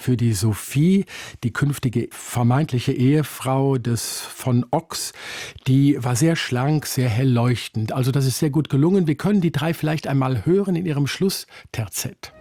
für die Sophie, die künftige vermeintliche Ehefrau des von Ochs. Die war sehr schlank, sehr hell leuchtend. Also das ist sehr gut gelungen. Wir können die drei vielleicht einmal hören in ihrem Schlussterzett.